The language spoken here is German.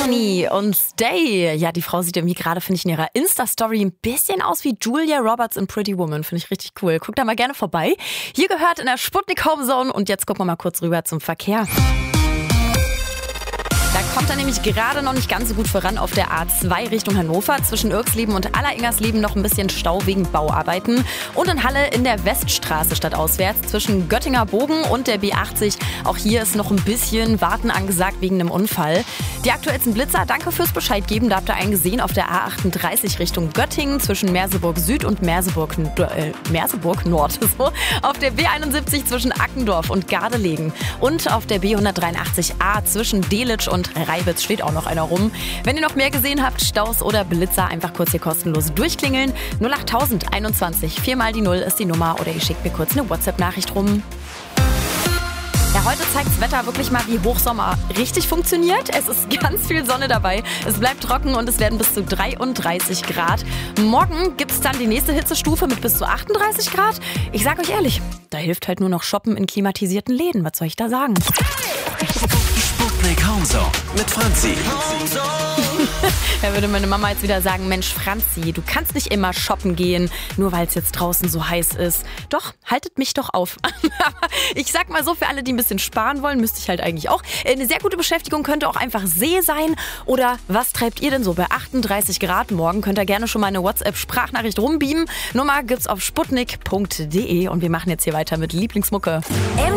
Melanie und Stay. Ja, die Frau sieht irgendwie gerade, finde ich, in ihrer Insta-Story ein bisschen aus wie Julia Roberts in Pretty Woman. Finde ich richtig cool. Guckt da mal gerne vorbei. Hier gehört in der Sputnik Homezone und jetzt gucken wir mal kurz rüber zum Verkehr. Da kommt er nämlich gerade noch nicht ganz so gut voran auf der A2 Richtung Hannover. Zwischen Irksleben und Alleringers-Leben noch ein bisschen Stau wegen Bauarbeiten. Und in Halle in der Weststraße stadtauswärts zwischen Göttinger Bogen und der B80. Auch hier ist noch ein bisschen Warten angesagt wegen einem Unfall. Die aktuellsten Blitzer, danke fürs Bescheid geben. Da habt ihr einen gesehen auf der A38 Richtung Göttingen zwischen Merseburg Süd und Merseburg Nord. So. Auf der B71 zwischen Ackendorf und Gardelegen. Und auf der B183a zwischen Delitzsch und Reibitz steht auch noch einer rum. Wenn ihr noch mehr gesehen habt, Staus oder Blitzer, einfach kurz hier kostenlos durchklingeln. 08021 4 mal die 0 ist die Nummer oder ihr schickt mir kurz eine WhatsApp-Nachricht rum. Ja, heute zeigt das Wetter wirklich mal, wie Hochsommer richtig funktioniert. Es ist ganz viel Sonne dabei. Es bleibt trocken und es werden bis zu 33 Grad. Morgen gibt es dann die nächste Hitzestufe mit bis zu 38 Grad. Ich sag euch ehrlich, da hilft halt nur noch Shoppen in klimatisierten Läden. Was soll ich da sagen? Sputnik Homezone mit Franzi. Da würde meine Mama jetzt wieder sagen, Mensch Franzi, du kannst nicht immer shoppen gehen, nur weil es jetzt draußen so heiß ist. Doch, haltet mich doch auf. Ich sag mal so, für alle, die ein bisschen sparen wollen, müsste ich halt eigentlich auch. Eine sehr gute Beschäftigung könnte auch einfach See sein. Oder was treibt ihr denn so bei 38 Grad? Morgen könnt ihr gerne schon mal eine WhatsApp-Sprachnachricht rumbeamen. Nummer gibt's auf sputnik.de und wir machen jetzt hier weiter mit Lieblingsmucke.